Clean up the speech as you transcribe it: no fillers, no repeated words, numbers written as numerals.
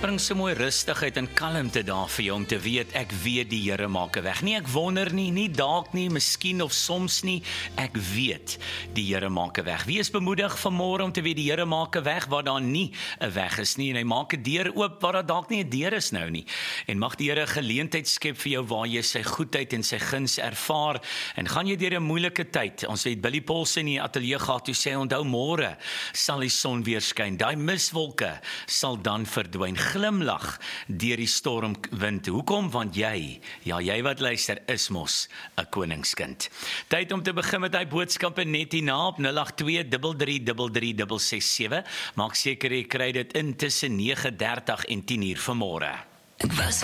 bring so mooi rustigheid en kalmte daar vir jou om te weet, ek weet die Here maak 'n weg. Nie ek wonder nie, nie dalk nie, miskien of soms nie, ek weet die Here maak 'n weg. Wie is bemoedig vanmôre om te weet die Here maak 'n weg waar daar nie 'n weg is nie en hy maak 'n deur oop waar daar dalk nie 'n deur is nou nie. En mag die Here 'n geleentheid skep vir jou waar jy sy goedheid en sy guns ervaar en gaan jy deur 'n moeilike tyd. Ons het Billy Paulsen in die ateljee gehad, toe sê hy, onthou môre sal die son weer skyn. Daai miswolke sal dan verdwyn. Glimlag deur die stormwind. Hoekom? Want jy wat luister, is mos 'n koningskind. Tyd om te begin met hy boodskappe net hierna op 082333367. Maak seker jy kry dit in tussen 9:30 en 10:00 vanmôre. Ek was